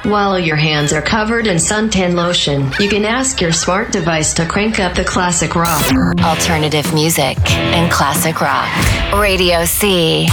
While your hands are covered in suntan lotion, you can ask your smart device to crank up the classic rock. Alternative music and classic rock. Radio C.